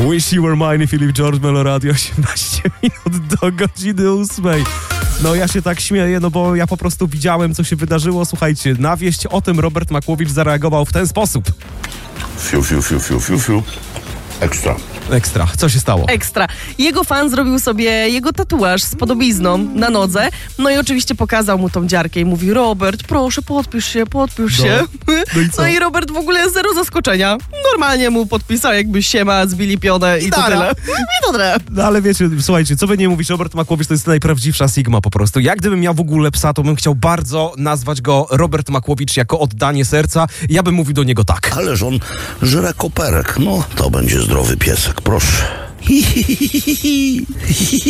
Wish You Were Mine, Philip George, Melo Radio, 18 minut do godziny 8. No ja się tak śmieję, no bo ja po prostu widziałem, co się wydarzyło. Słuchajcie, na wieść o tym Robert Makłowicz zareagował w ten sposób. Fiu, fiu, fiu, fiu, fiu, fiu. Ekstra. Ekstra. Co się stało? Ekstra. Jego fan zrobił sobie jego tatuaż z podobizną na nodze. No i oczywiście pokazał mu tą dziarkę i mówi: Robert, proszę, podpisz się. No i co? No i Robert w ogóle zero zaskoczenia. Normalnie mu podpisał, jakby siema, zbili pionę i to tyle. I to tyle. No ale wiecie, słuchajcie, co by nie mówić, Robert Makłowicz to jest najprawdziwsza Sigma po prostu. Jak gdybym miał w ogóle psa, to bym chciał bardzo nazwać go Robert Makłowicz jako oddanie serca. Ja bym mówił do niego tak. Ależ on żre koperek. No, to będzie zdrowy piesek, proszę.